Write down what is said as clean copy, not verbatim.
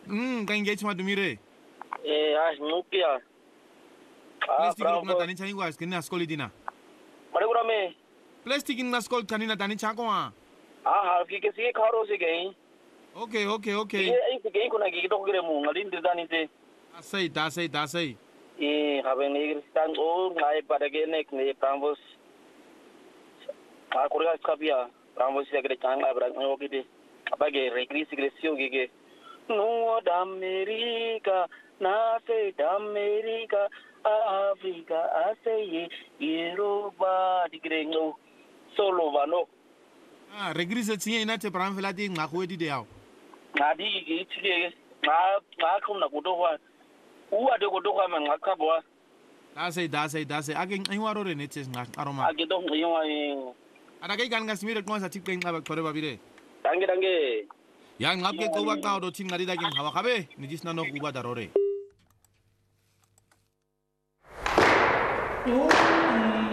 Kan engagement dumire. Nukia. Plastic kuna tani changu as kina skoli dina. Madagura me. Plastic na skol tani na tani chako wa. Kike sige karo sige. Okay. Sige kuna kike to gire mu ngalin dani te. Dasai. Haben ni stan ngai pada genek ne Prambos. Korea skapia. Prambos ya gire changa abra ngokide. Abage regris gresio gige. No da America, nace da America, Africa, ase Europa digrengo. Solo vano. Regris tsinye inate pramfela di ngakwe di yao. Ngadi githe ngakhona kutokwa. Uade kutokwa mangakabwa. Dasai ake ngiwaro re netes ngaroma. Ake to ngiwa Ada kai kan ngasmire kwanza tikpe ngaba kore babire. Dange. Yang ngapke kowa ka do tin ngari dagin hawa kabe ni jisna no kuba darore.